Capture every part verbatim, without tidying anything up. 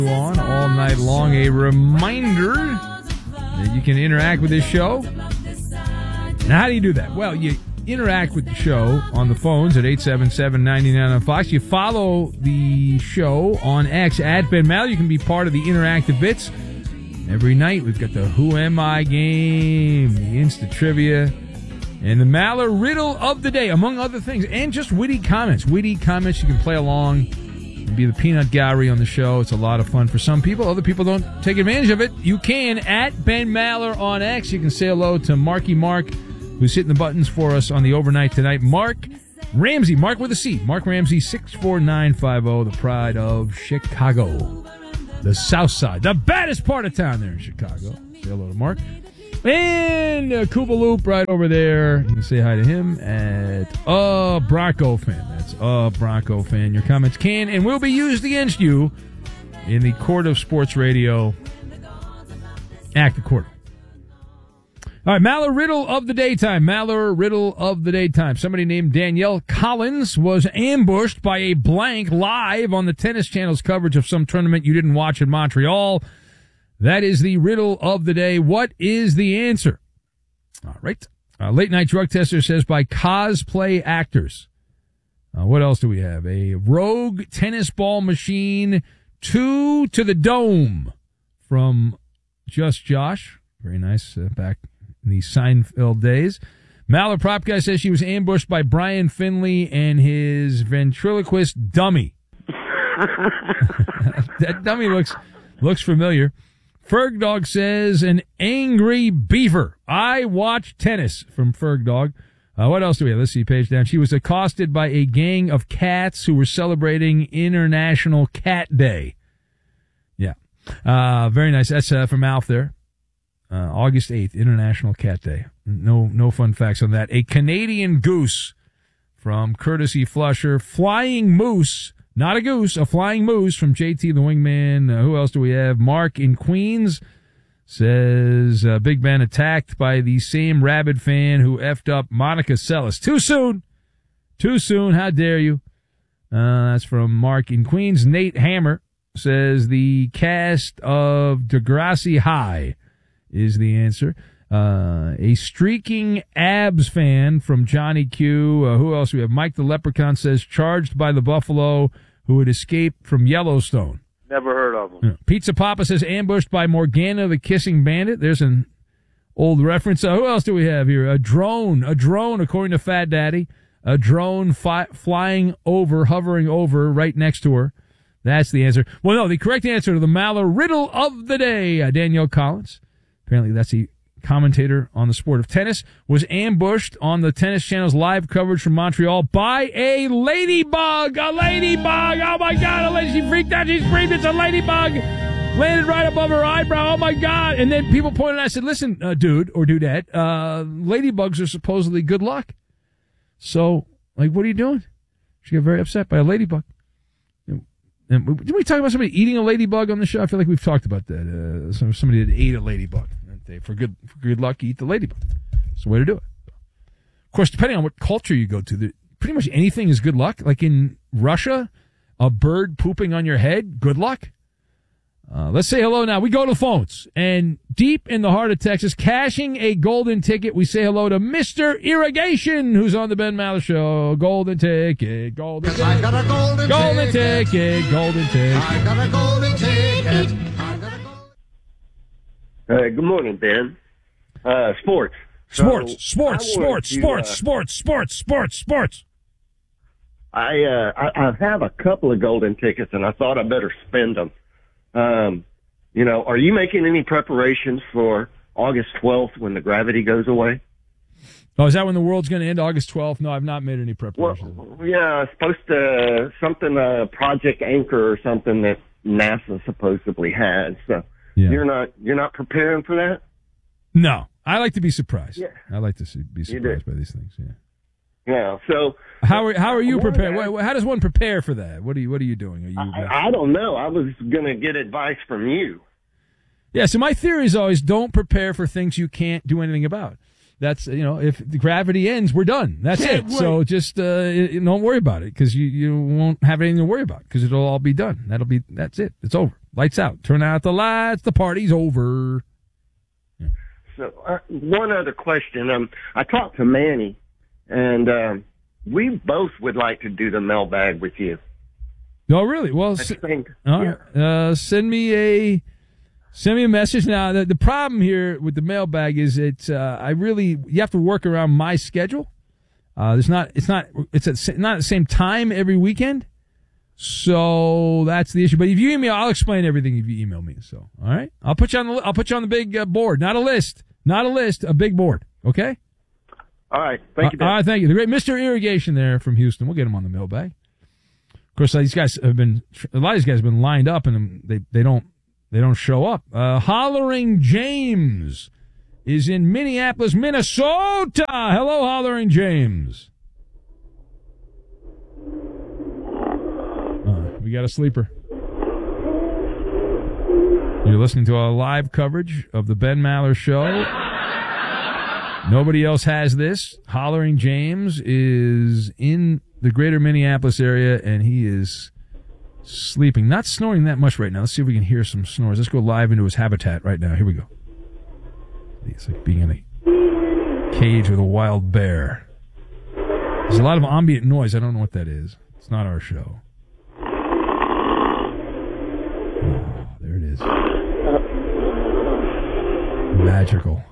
On all night long. A reminder that you can interact with this show. Now, how do you do that? Well, you interact with the show on the phones at eight seven seven, nine nine on Fox. You follow the show on X at Ben Maller. You can be part of the interactive bits. Every night we've got the Who Am I game, the Insta Trivia, and the Maller Riddle of the Day, among other things, and just witty comments. Witty comments, you can play along and be the peanut gallery on the show. It's a lot of fun for some people. Other people don't take advantage of it. You can at Ben Maller on X. You can say hello to Marky Mark, who's hitting the buttons for us on the overnight tonight. Mark Ramsey, Mark with a C. Mark Ramsey, six four nine five zero, the pride of Chicago. The South Side, the baddest part of town there in Chicago. Say hello to Mark. And uh, Koopa Loop right over there. You can say hi to him at a Bronco fan. That's a Bronco fan. Your comments can and will be used against you in the court of sports radio. Act of court. All right, Maller Riddle of the Daytime. Maller Riddle of the Daytime. Somebody named Danielle Collins was ambushed by a blank live on the Tennis Channel's coverage of some tournament you didn't watch in Montreal. That is the riddle of the day. What is the answer? All right. Uh, Late Night Drug Tester says by cosplay actors. Uh, what else do we have? A rogue tennis ball machine, two to the dome from Just Josh. Very nice. Uh, back in the Seinfeld days. Maller Prop Guy says she was ambushed by Brian Finley and his ventriloquist dummy. That dummy looks looks familiar. Ferg Dog says an angry beaver. I watch tennis from Ferg Dog. Uh, what else do we have? Let's see, page down. She was accosted by a gang of cats who were celebrating International Cat Day. Yeah. Uh, very nice. That's uh, from Alf there. Uh, August eighth, International Cat Day. No, no fun facts on that. A Canadian goose from Courtesy Flusher. Flying moose, not a goose, a flying moose from J T the Wingman. Uh, who else do we have? Mark in Queens says uh, Big Ben attacked by the same rabid fan who effed up Monica Seles. Too soon. Too soon. How dare you? Uh, that's from Mark in Queens. Nate Hammer says the cast of Degrassi High is the answer. Uh, a streaking abs fan from Johnny Q. Uh, who else do we have? Mike the Leprechaun says charged by the buffalo who had escaped from Yellowstone. Never heard of them. Yeah. Pizza Papa says ambushed by Morgana the Kissing Bandit. There's an old reference. Uh, who else do we have here? A drone. A drone, according to Fat Daddy. A drone fi- flying over, hovering over, right next to her. That's the answer. Well, no, the correct answer to the Maller Riddle of the Day, uh, Danielle Collins. Apparently that's the commentator on the sport of tennis, was ambushed on the Tennis Channel's live coverage from Montreal by a ladybug. A ladybug! Oh, my God. A lady, she freaked out. She screamed, it's a ladybug. Landed right above her eyebrow. Oh, my God. And then people pointed out, I said, listen, uh, dude or dudette, uh, ladybugs are supposedly good luck. So, like, what are you doing? She got very upset by a ladybug. And did we talk about somebody eating a ladybug on the show? I feel like we've talked about that. Uh, somebody that ate a ladybug. For good, for good luck, eat the ladybug. It's the way to do it. Of course, depending on what culture you go to, the, pretty much anything is good luck. Like in Russia, a bird pooping on your head, good luck. Uh, let's say hello now. We go to the phones. And deep in the heart of Texas, cashing a golden ticket, we say hello to Mister Irrigation, who's on the Ben Maller Show. Golden ticket, golden ticket. I got a golden, golden ticket. ticket. Golden ticket. I got a golden ticket. Uh, good morning, Ben. Uh, sports. Sports, so sports, sports, to, sports, uh, sports, sports, sports, sports. I, uh, I I have a couple of golden tickets, and I thought I better spend them. Um, you know, are you making any preparations for August twelfth when the gravity goes away? Oh, is that when the world's going to end, August twelfth? No, I've not made any preparations. Well, yeah, it's supposed to, something, uh, Project Anchor or something that NASA supposedly has, so. Yeah. You're not you're not preparing for that? No. I like to be surprised. Yeah. I like to see, be surprised by these things, yeah. Yeah, so how are how are you prepared? How does one prepare for that? What are you what are you doing? Are you I, I don't know. I was going to get advice from you. Yeah, so my theory is always don't prepare for things you can't do anything about. that's, you know, if the gravity ends, we're done. That's Yeah, it. right. So just uh, don't worry about it because you, you won't have anything to worry about because it'll all be done. That'll be, that's it. It's over. Lights out. Turn out the lights. The party's over. Yeah. So uh, one other question. Um, I talked to Manny, and um, we both would like to do the mailbag with you. No, really? Well, At s- the same- all yeah. right. Uh, send me a send me a message. Now, the, the problem here with the mailbag is it's uh, I really you have to work around my schedule. Uh, there's not it's not it's at, sa- not at the same time every weekend, so that's the issue. But if you email, I'll explain everything if you email me. So, all right, I'll put you on the I'll put you on the big uh, board, not a list, not a list, a big board. Okay. All right. Thank you, Uh, all Dan. right, thank you. The great Mister Irrigation there from Houston. We'll get him on the mailbag. Of course, these guys have been a lot of these guys have been lined up, and they they don't they don't show up. Uh, Hollering James is in Minneapolis, Minnesota. Hello, Hollering James. Uh, we got a sleeper. You're listening to our live coverage of the Ben Maller Show. Nobody else has this. Hollering James is in the greater Minneapolis area, and he is sleeping. Not snoring that much right now. Let's see if we can hear some snores. Let's go live into his habitat right now. Here we go. It's like being in a cage with a wild bear. There's a lot of ambient noise. I don't know what that is. It's not our show. Oh, there it is. Magical.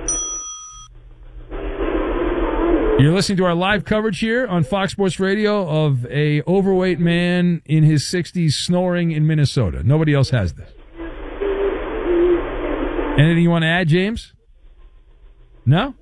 You're listening to our live coverage here on Fox Sports Radio of a overweight man in his sixties snoring in Minnesota. Nobody else has this. Anything you want to add, James? No?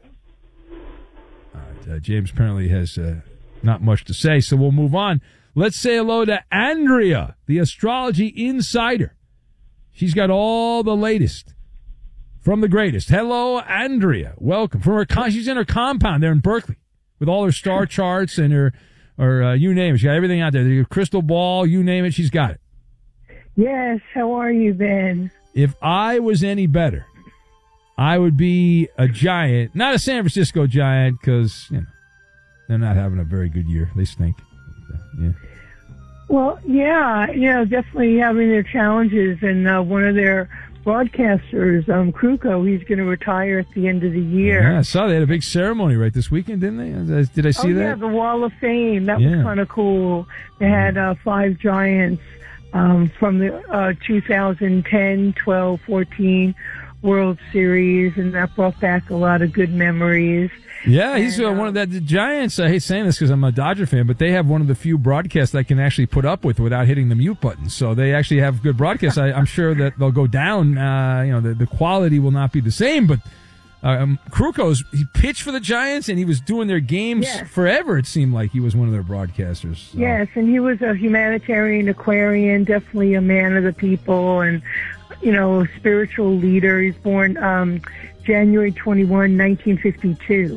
All right, uh, James apparently has uh, not much to say, so we'll move on. Let's say hello to Andrea, the astrology insider. She's got all the latest from the greatest. Hello, Andrea. Welcome. From her con- she's in her compound there in Berkeley with all her star charts and her, or uh, you name it. She's got everything out there. The crystal ball, you name it, she's got it. Yes, how are you, Ben? If I was any better, I would be a giant, not a San Francisco giant, because you know they're not having a very good year. They stink. Uh, yeah. Well, yeah, you know, definitely having their challenges, and uh, one of their broadcasters, um, Kruko, he's going to retire at the end of the year. Yeah, I saw they had a big ceremony right this weekend, didn't they? Did I see oh, that? yeah, the Wall of Fame. That Yeah. was kind of cool. They had uh, five giants um, from the uh, two thousand ten, twelve, fourteen World Series, and that brought back a lot of good memories. Yeah, he's And, uh, uh, one of that. The Giants, I hate saying this because I'm a Dodger fan, but they have one of the few broadcasts I can actually put up with without hitting the mute button. So they actually have good broadcasts. I, I'm sure that they'll go down. Uh, you know, the, the quality will not be the same, but um, Kruko's, he pitched for the Giants and he was doing their games Yes. forever. It seemed like he was one of their broadcasters. So. Yes, and he was a humanitarian Aquarian, definitely a man of the people, and, you know, a spiritual leader. He's born um, January twenty-first, nineteen fifty-two.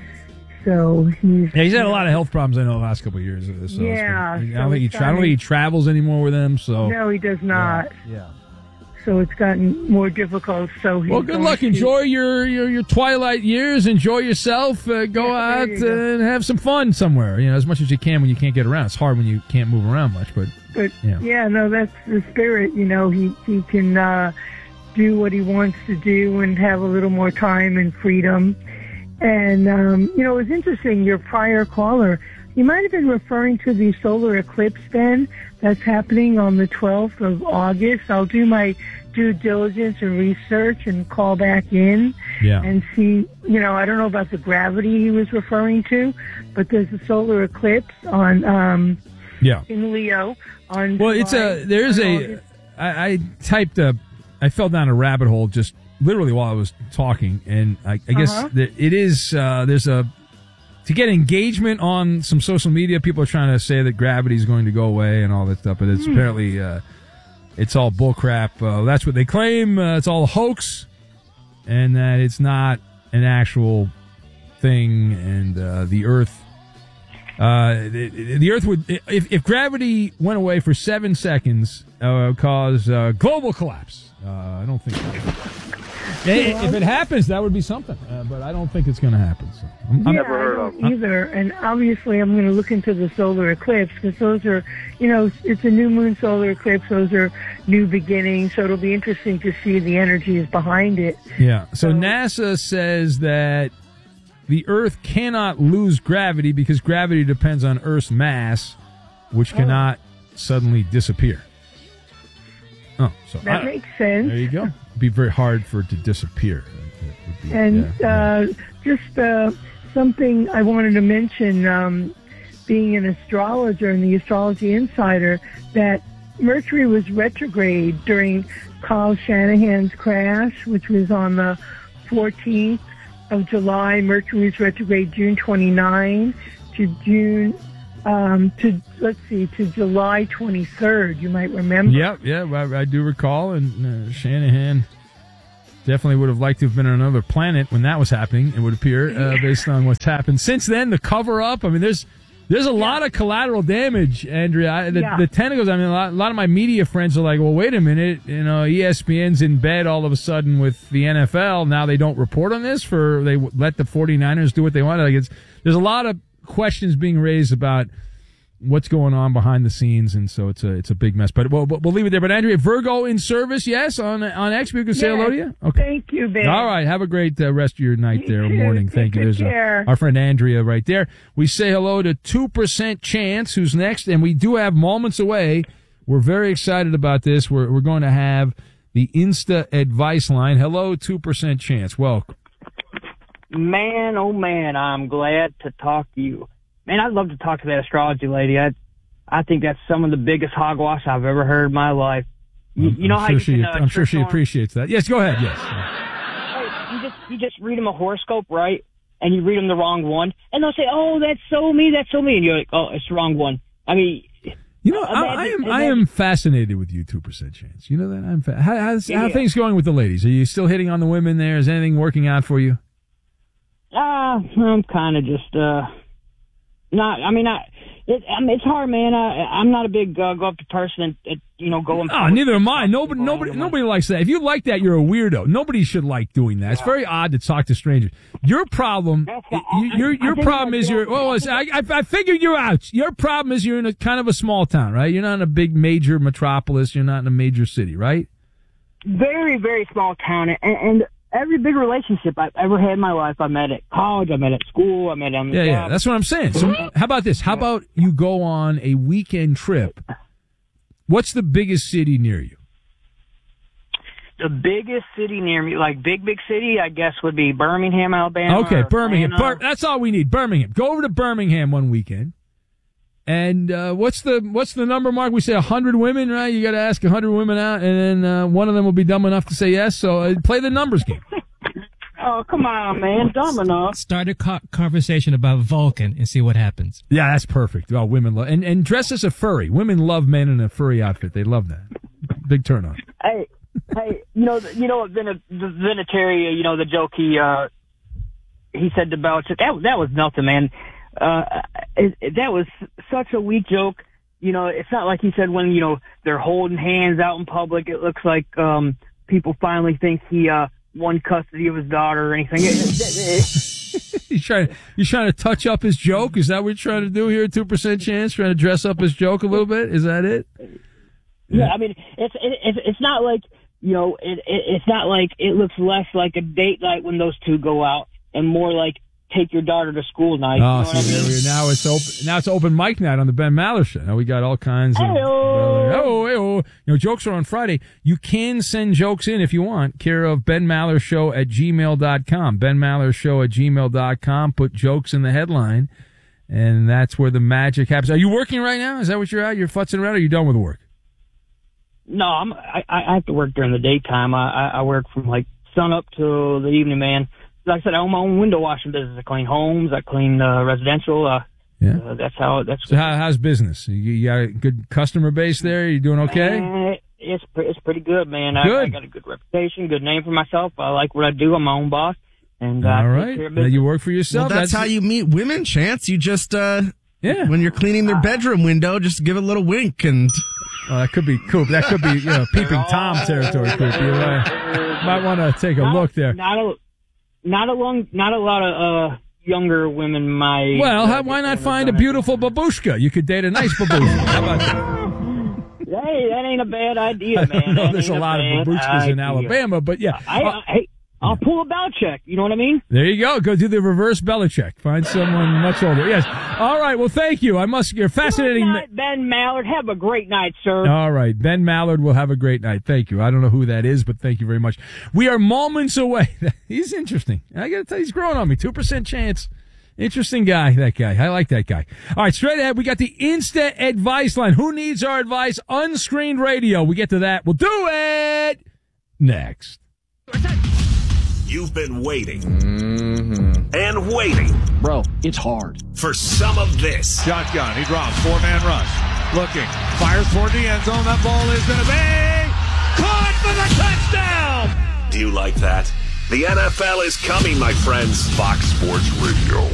So he's... Yeah, he's had a lot of health problems, I know, the last couple of years. So it's been- Yeah, I don't so think he. it's Tra- I don't think he travels anymore with them. So No, he does not. Yeah. So it's gotten more difficult. So he's Well, good going luck. to- Enjoy your, your, your twilight years. Enjoy yourself. Uh, go Yeah, out there you go. and have some fun somewhere. You know, as much as you can when you can't get around. It's hard when you can't move around much, but But Yeah. yeah, no, that's the spirit. You know, he he can uh, do what he wants to do and have a little more time and freedom. And um, you know, it was interesting. Your prior caller, you might have been referring to the solar eclipse, Ben, that's happening on the twelfth of August. I'll do my due diligence and research and call back in yeah. and see. You know, I don't know about the gravity he was referring to, but there's a solar eclipse on. Um, Yeah. in Leo on Well, it's a, July- there's on a, August. I, I typed a, I fell down a rabbit hole just literally while I was talking. And I, I guess Uh-huh. that it is, uh, there's a, to get engagement on some social media, people are trying to say that gravity is going to go away and all that stuff, but it's Hmm. apparently, uh, it's all bullcrap. Uh, that's what they claim. Uh, it's all a hoax and that it's not an actual thing. And, uh, the earth, Uh, the, the Earth would, if, if gravity went away for seven seconds, uh, cause uh, global collapse. Uh, I don't think. Hey, if it happens, that would be something. Uh, but I don't think it's going to happen. So I'm, I'm yeah, never heard I of don't either. And obviously, I'm going to look into the solar eclipse because those are, you know, it's a new moon solar eclipse. Those are new beginnings. So it'll be interesting to see the energies behind it. Yeah. So, So NASA says that the Earth cannot lose gravity because gravity depends on Earth's mass, which cannot oh. suddenly disappear. Oh, so that I, makes sense. There you go. It'd be very hard for it to disappear. It would be, And yeah, yeah. uh, just uh, something I wanted to mention, um, being an astrologer in the Astrology Insider, that Mercury was retrograde during Carl Shanahan's crash, which was on the fourteenth of July. Mercury was retrograde June twenty-ninth to June, um, to, let's see, to July twenty-third, you might remember. Yep, yeah, I, I do recall, and uh, Shanahan definitely would have liked to have been on another planet when that was happening, it would appear, uh, based on what's happened since then. The cover-up, I mean, there's there's a yeah. lot of collateral damage, Andrea. I, the, yeah. the tentacles, I mean, a lot, a lot of my media friends are like, well, wait a minute, you know, E S P N's in bed all of a sudden with the N F L. Now they don't report on this, for they let the 49ers do what they want. Like, it's, there's a lot of questions being raised about what's going on behind the scenes, and so it's a it's a big mess. But we'll, we'll leave it there. But Andrea, Virgo in service, yes, on on X, we can say yes. hello to you. Okay, thank you, Ben. All right, have a great uh, rest of your night You there, too. morning. Thank Take you. There's care. A, our friend Andrea right there. We say hello to two percent Chance, who's next, and we do have moments away. We're very excited about this. We're we're going to have the Insta advice line. Hello, two percent Chance. Welcome. Man, oh man, I'm glad to talk to you. Man, I'd love to talk to that astrology lady. I I think that's some of the biggest hogwash I've ever heard in my life. You, you know I'm how sure you she, can, uh, I'm sure trick she on- appreciates that. Yes, go ahead. Yes. Hey, you just you just read them a horoscope, right? And you read them the wrong one, and they'll say, "Oh, that's so me, that's so me," and you're like, "Oh, it's the wrong one." I mean, You know, I, imagine, I am imagine, I am fascinated with you, two percent Chance. You know that? I'm fa- how, how's, how are Yeah. things going with the ladies? Are you still hitting on the women there? Is anything working out for you? Ah, uh, I'm kind of just uh, not. I mean, I. It, I mean, it's hard, man. I, I'm not a big uh, go up to person and, and you know go. Oh, neither am I. Nobody, nobody, nobody likes that. If you like that, you're a weirdo. Nobody should like doing that. It's very odd to talk to strangers. Your problem, you, your your problem is you're. Well, I, I I figured you out. Your problem is you're in a kind of a small town, right? You're not in a big major metropolis. You're not in a major city, right? Very, very small town, and, and every big relationship I've ever had in my life, I met at college, I met at school, I met on the Yeah, job. yeah, that's what I'm saying. So how about this? How about you go on a weekend trip? What's the biggest city near you? The biggest city near me, like big, big city, I guess would be Birmingham, Alabama. Okay, or Birmingham. Atlanta. Bir- that's all we need. Birmingham. Go over to Birmingham one weekend. And uh, what's the what's the number, Mark? We say a hundred women, right? You got to ask a hundred women out, and then uh, one of them will be dumb enough to say yes. So uh, play the numbers game. Oh, come on, man. Dumb enough. Start a co- conversation about Vulcan and see what happens. Yeah, that's perfect. Oh, women love and and dress as a furry. Women love men in a furry outfit. They love that. Big turn on. Hey, hey, you know, you know, Vin- Vinatieri, you know, the joke he uh, he said to Belichick. That that was nothing, man. Uh, it, it, that was such a weak joke. You know, it's not like he said when, you know, they're holding hands out in public. It looks like, um, people finally think he, uh, won custody of his daughter or anything. It, it, it, He's trying, he's trying to touch up his joke. Is that what you're trying to do here? two percent Chance? Trying to dress up his joke a little bit? Is that it? yeah, I mean, it's, it, it's, it's not like, you know, it, it, it's not like it looks less like a date night when those two go out and more like, take your daughter to school night. Oh, you know see, what I there mean? we, now it's open. Now it's open mic night on the Ben Maller Show. Now we got all kinds of. Hey-o. Uh, oh, hey-o. You know, jokes are on Friday. You can send jokes in if you want. Care of Ben Maller Show at gmail dot com. Ben Maller Show at gmail dot com. Put jokes in the headline, and that's where the magic happens. Are you working right now? Is that what you're at? You're futzing around, or are you done with work? No, I'm, I, I have to work during the daytime. I, I, I work from like sun up to the evening, man. Like I said, I own my own window washing business. I clean homes. I clean uh, residential. Uh, Yeah. uh, that's how. That's So how, how's business? You, you got a good customer base there? You doing okay? Uh, it's pre- it's pretty good, man. I, Good. I got a good reputation, good name for myself. I like what I do. I'm my own boss, and uh, I All take right. care of Now business. you work for Well, yourself. that's, how you meet women, Chance. You just uh, Yeah. When you're cleaning their bedroom window, just give a little wink and... Well, that could be cool. That could be, you know, peeping Tom territory. Could you uh, might want to take a not, look there. Not a, not a long, not a lot of uh, younger women my. Well, uh, how, why not find a beautiful babushka? You could date a nice babushka. How about that? Hey, that ain't a bad idea, man. I know that there's a lot of babushkas in Alabama, but yeah. I, I, hey, I'll pull a Belichick. You know what I mean? There you go. Go do the reverse Belichick. Find someone much older. Yes. All right. Well, thank you. I must. You're fascinating. Good night, Ben Mallard. Have a great night, sir. All right. Ben Mallard will have a great night. Thank you. I don't know who that is, but thank you very much. We are moments away. He's interesting. I got to tell you, he's growing on me. two percent chance. Interesting guy, that guy. I like that guy. All right, straight ahead, we got the Insta Advice Line. Who needs our advice? Unscreened radio. We get to that. We'll do it next. You've been waiting mm-hmm. and waiting. Bro, it's hard. For some of this. Shotgun. He drops. Four-man rush. Looking. Fires toward the end zone. That ball is going to be caught for the touchdown. Do you like that? The N F L is coming, my friends. Fox Sports Radio.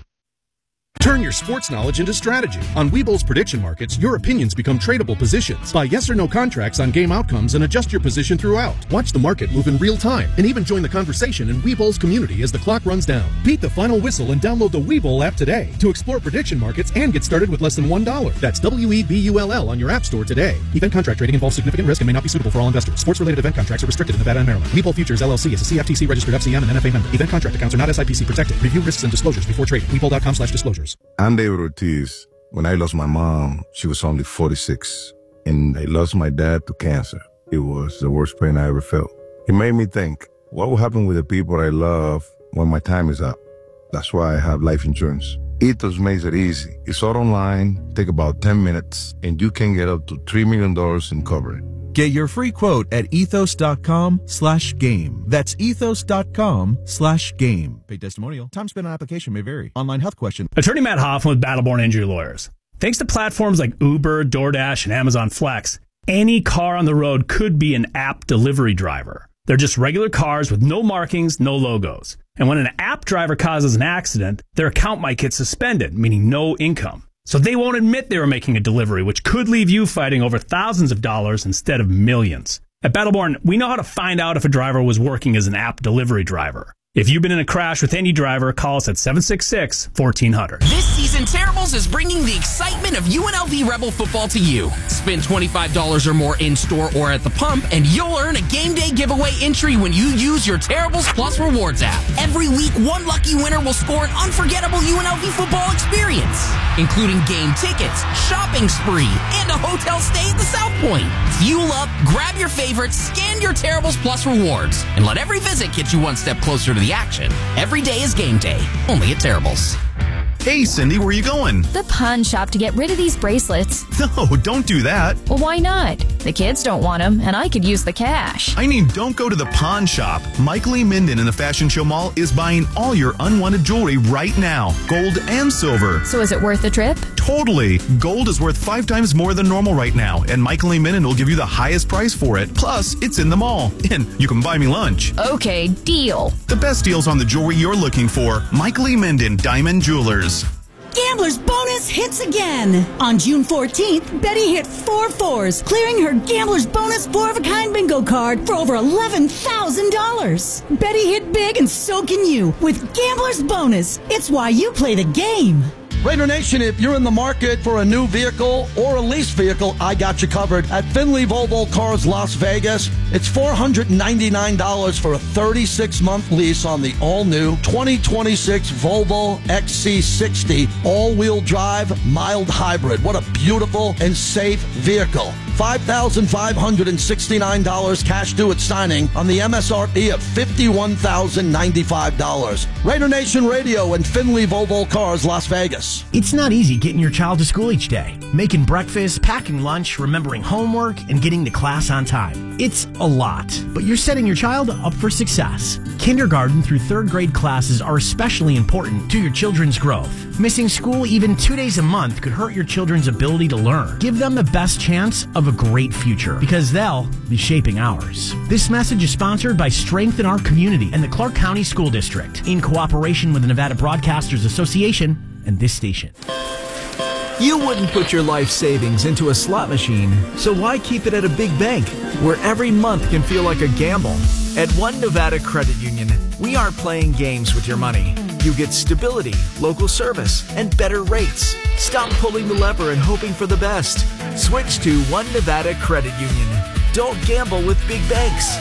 Turn your sports knowledge into strategy. On Webull's prediction markets, your opinions become tradable positions. Buy yes or no contracts on game outcomes and adjust your position throughout. Watch the market move in real time and even join the conversation in Webull's community as the clock runs down. Beat the final whistle and download the Webull app today to explore prediction markets and get started with less than one dollar. That's W E B U L L on your app store today. Event contract trading involves significant risk and may not be suitable for all investors. Sports-related event contracts are restricted in Nevada and Maryland. Webull Futures, L L C is a C F T C-registered F C M and N F A member. Event contract accounts are not S I P C protected. Review risks and disclosures before trading. Webull dot com slash disclosures. I'm David Ortiz. When I lost my mom, she was only forty-six, and I lost my dad to cancer. It was the worst pain I ever felt. It made me think, what will happen with the people I love when my time is up? That's why I have life insurance. Ethos makes it easy. It's all online, take about ten minutes, and you can get up to three million dollars in coverage. Get your free quote at ethos.com slash game. That's ethos.com slash game. Paid testimonial. Time spent on application may vary. Online health question. Attorney Matt Hoffman with Battleborn Injury Lawyers. Thanks to platforms like Uber, DoorDash, and Amazon Flex, any car on the road could be an app delivery driver. They're just regular cars with no markings, no logos. And when an app driver causes an accident, their account might get suspended, meaning no income. So they won't admit they were making a delivery, which could leave you fighting over thousands of dollars instead of millions. At Battleborn, we know how to find out if a driver was working as an app delivery driver. If you've been in a crash with any driver, call us at seven six six, one four zero zero. This season, Terribles is bringing the excitement of U N L V Rebel football to you. Spend twenty-five dollars or more in-store or at the pump, and you'll earn a game day giveaway entry when you use your Terribles Plus Rewards app. Every week, one lucky winner will score an unforgettable U N L V football experience, including game tickets, shopping spree, and a hotel stay at the South Point. Fuel up, grab your favorites, scan your Terribles Plus Rewards, and let every visit get you one step closer to the action. Every day is game day, only at Terribles. Hey, Cindy, where are you going? The pawn shop to get rid of these bracelets. No, don't do that. Well, why not? The kids don't want them, and I could use the cash. I mean, don't go to the pawn shop. Michael E. Minden in the Fashion Show Mall is buying all your unwanted jewelry right now, gold and silver. So is it worth the trip? Totally. Gold is worth five times more than normal right now, and Michael E. Minden will give you the highest price for it. Plus, it's in the mall, and you can buy me lunch. Okay, deal. The best deals on the jewelry you're looking for. Michael E. Minden, Diamond Jewelers. Gambler's Bonus hits again. On June fourteenth, Betty hit four fours, clearing her Gambler's Bonus four-of-a-kind bingo card for over eleven thousand dollars. Betty hit big, and so can you with Gambler's Bonus. It's why you play the game. Raider Nation, if you're in the market for a new vehicle or a lease vehicle, I got you covered. At Finley Volvo Cars Las Vegas, it's four hundred ninety-nine dollars for a thirty-six month lease on the all-new twenty twenty-six Volvo X C sixty all-wheel drive mild hybrid. What a beautiful and safe vehicle. five thousand five hundred sixty-nine dollars cash due at signing on the M S R P of fifty-one thousand ninety-five dollars. Raider Nation Radio and Finley Volvo Cars Las Vegas. It's not easy getting your child to school each day. Making breakfast, packing lunch, remembering homework, and getting to class on time. It's a lot, but you're setting your child up for success. Kindergarten through third grade classes are especially important to your children's growth. Missing school even two days a month could hurt your children's ability to learn. Give them the best chance of a great future, because they'll be shaping ours. This message is sponsored by Strength in Our Community and the Clark County School District, in cooperation with the Nevada Broadcasters Association and this station. You wouldn't put your life savings into a slot machine, so why keep it at a big bank where every month can feel like a gamble? At One Nevada Credit Union, we aren't playing games with your money. You get stability, local service, and better rates. Stop pulling the lever and hoping for the best. Switch to One Nevada Credit Union. Don't gamble with big banks.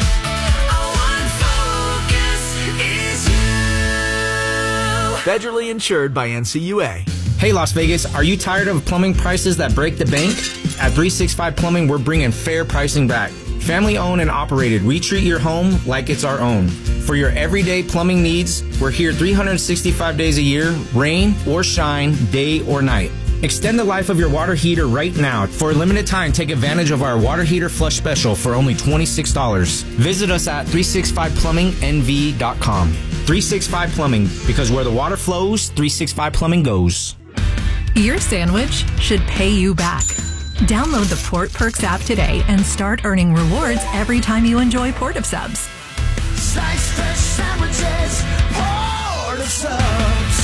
Federally insured by N C U A. Hey Las Vegas, are you tired of plumbing prices that break the bank? At three sixty-five Plumbing, we're bringing fair pricing back. Family owned and operated, we treat your home like it's our own. For your everyday plumbing needs, we're here three hundred sixty-five days a year, rain or shine, day or night. Extend the life of your water heater right now. For a limited time, take advantage of our water heater flush special for only twenty-six dollars. Visit us at three sixty-five plumbing N V dot com. three sixty-five Plumbing, because where the water flows, three sixty-five Plumbing goes. Your sandwich should pay you back. Download the Port Perks app today and start earning rewards every time you enjoy Port of Subs. Slice fish sandwiches, Port of Subs.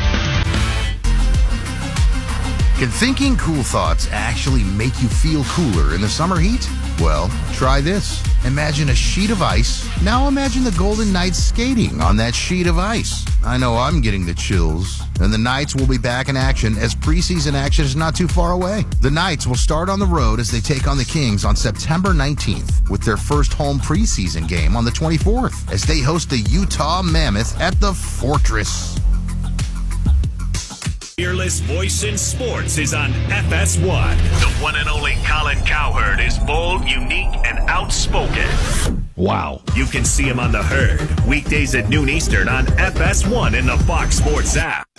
Can thinking cool thoughts actually make you feel cooler in the summer heat? Well, try this. Imagine a sheet of ice. Now imagine the Golden Knights skating on that sheet of ice. I know I'm getting the chills. And the Knights will be back in action as preseason action is not too far away. The Knights will start on the road as they take on the Kings on September nineteenth with their first home preseason game on the twenty-fourth as they host the Utah Mammoth at the Fortress. Fearless voice in sports is on F S one. The one and only Colin Cowherd is bold, unique, and outspoken. Wow. You can see him on The Herd, weekdays at noon Eastern on F S one in the Fox Sports app.